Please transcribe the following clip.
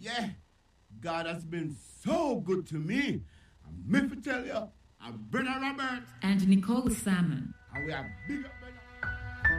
Yeah, God has been so good to me. And me to tell you, I'm Brother Robert. And Nicole Salmon. And we are big up.